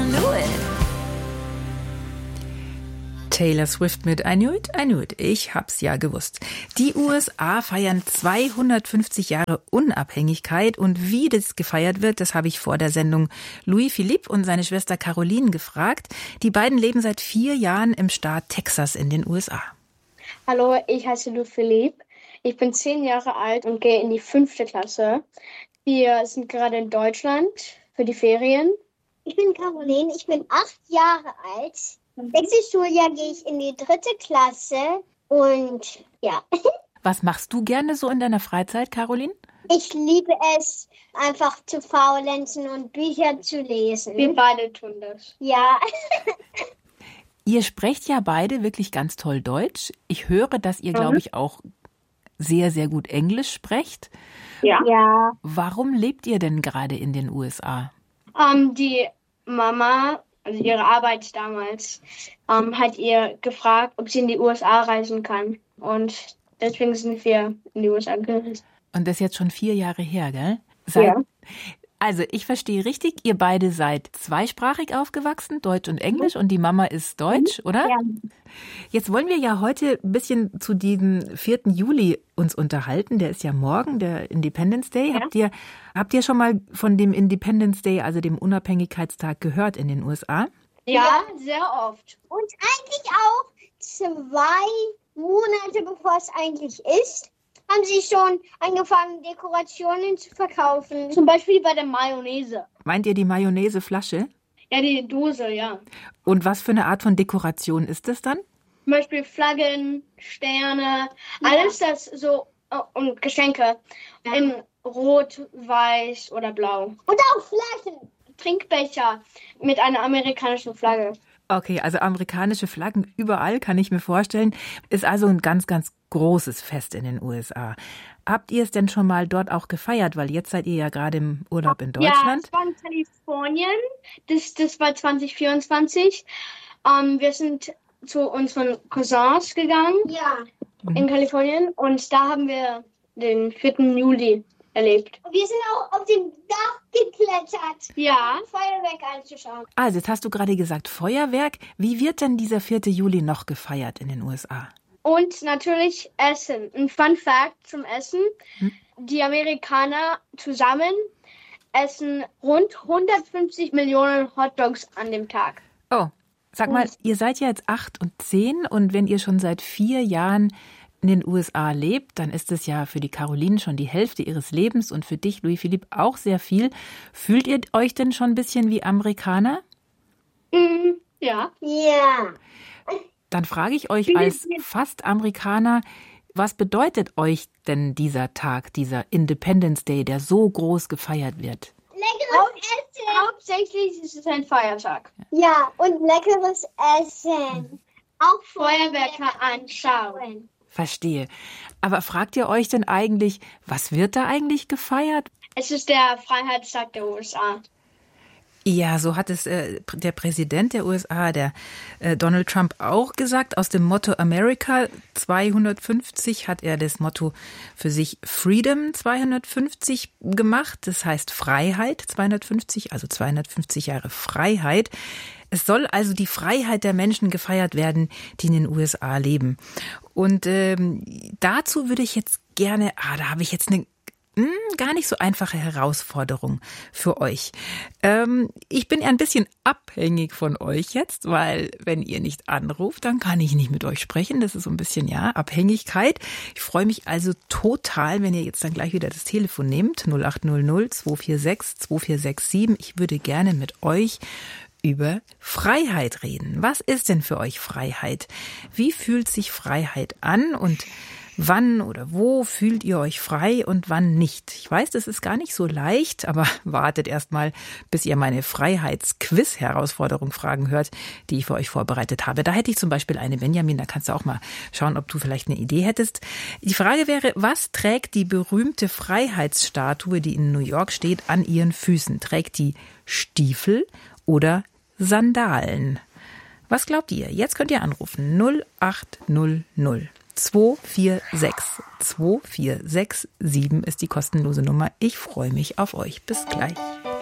knew it. Taylor Swift mit I Knew It, I Knew It. Ich hab's ja gewusst. Die USA feiern 250 Jahre Unabhängigkeit und wie das gefeiert wird, das habe ich vor der Sendung Louis Philippe und seine Schwester Caroline gefragt. Die beiden leben seit 4 Jahren im Staat Texas in den USA. Hallo, ich heiße Louis Philippe. Ich bin 10 Jahre alt und gehe in die 5. Klasse. Wir sind gerade in Deutschland für die Ferien. Ich bin Caroline, ich bin 8 Jahre alt. Nächstes Schuljahr gehe ich in die 3. Klasse und ja. Was machst du gerne so in deiner Freizeit, Caroline? Ich liebe es, einfach zu faulenzen und Bücher zu lesen. Wir beide tun das. Ja. Ihr sprecht ja beide wirklich ganz toll Deutsch. Ich höre, dass ihr, glaube ich, auch sehr, sehr gut Englisch sprecht. Ja. Warum lebt ihr denn gerade in den USA? Die Mama, also ihre Arbeit damals, hat ihr gefragt, ob sie in die USA reisen kann. Und deswegen sind wir in die USA gereist. Und das ist jetzt schon 4 Jahre her, gell? Ja. Also ich verstehe richtig, ihr beide seid zweisprachig aufgewachsen, Deutsch und Englisch, und die Mama ist Deutsch, oder? Ja. Jetzt wollen wir ja heute ein bisschen zu diesem 4. Juli uns unterhalten. Der ist ja morgen, der Independence Day. Ja. Habt ihr schon mal von dem Independence Day, also dem Unabhängigkeitstag, gehört in den USA? Ja, sehr oft. Und eigentlich auch 2 Monate bevor es eigentlich ist, haben sie schon angefangen, Dekorationen zu verkaufen. Zum Beispiel bei der Mayonnaise. Meint ihr die Mayonnaise-Flasche? Ja, die Dose, ja. Und was für eine Art von Dekoration ist das dann? Zum Beispiel Flaggen, Sterne, alles das so, und Geschenke in Rot, Weiß oder Blau. Und auch Flaschen. Trinkbecher mit einer amerikanischen Flagge. Okay, also amerikanische Flaggen überall, kann ich mir vorstellen. Ist also ein ganz, ganz großes Fest in den USA. Habt ihr es denn schon mal dort auch gefeiert? Weil jetzt seid ihr ja gerade im Urlaub in Deutschland. Ja, das war in Kalifornien. Das war 2024. Wir sind zu unseren Cousins gegangen in Kalifornien. Und da haben wir den 4. Juli erlebt. Und wir sind auch auf dem Dach geklettert, Ja. um Feuerwerk anzuschauen. Also jetzt hast du gerade gesagt Feuerwerk. Wie wird denn dieser 4. Juli noch gefeiert in den USA? Und natürlich Essen. Ein Fun Fact zum Essen. Die Amerikaner zusammen essen rund 150 Millionen Hotdogs an dem Tag. Oh, sag mal, ihr seid ja jetzt 8 und 10 und wenn ihr schon seit 4 Jahren in den USA lebt, dann ist es ja für die Caroline schon die Hälfte ihres Lebens und für dich, Louis Philippe, auch sehr viel. Fühlt ihr euch denn schon ein bisschen wie Amerikaner? Ja. Ja. Dann frage ich euch als fast Amerikaner, was bedeutet euch denn dieser Tag, dieser Independence Day, der so groß gefeiert wird? Leckeres Essen. Hauptsächlich ist es ein Feiertag. Ja, und leckeres Essen. Auch Feuerwerke anschauen. Verstehe. Aber fragt ihr euch denn eigentlich, was wird da eigentlich gefeiert? Es ist der Freiheitstag der USA. Ja, so hat es der Präsident der USA, der Donald Trump, auch gesagt. Aus dem Motto America 250 hat er das Motto für sich Freedom 250 gemacht. Das heißt Freiheit 250, also 250 Jahre Freiheit. Es soll also die Freiheit der Menschen gefeiert werden, die in den USA leben. Und dazu würde ich jetzt gerne, da habe ich jetzt eine gar nicht so einfache Herausforderung für euch. Ich bin ja ein bisschen abhängig von euch jetzt, weil wenn ihr nicht anruft, dann kann ich nicht mit euch sprechen. Das ist so ein bisschen, Abhängigkeit. Ich freue mich also total, wenn ihr jetzt dann gleich wieder das Telefon nehmt. 0800 246 2467. Ich würde gerne mit euch über Freiheit reden. Was ist denn für euch Freiheit? Wie fühlt sich Freiheit an und wann oder wo fühlt ihr euch frei und wann nicht? Ich weiß, das ist gar nicht so leicht, aber wartet erst mal, bis ihr meine Freiheits-Quiz-Herausforderung-Fragen hört, die ich für euch vorbereitet habe. Da hätte ich zum Beispiel eine, Benjamin, da kannst du auch mal schauen, ob du vielleicht eine Idee hättest. Die Frage wäre, was trägt die berühmte Freiheitsstatue, die in New York steht, an ihren Füßen? Trägt die Stiefel oder Sandalen? Was glaubt ihr? Jetzt könnt ihr anrufen. 0800 246 2467 ist die kostenlose Nummer. Ich freue mich auf euch. Bis gleich.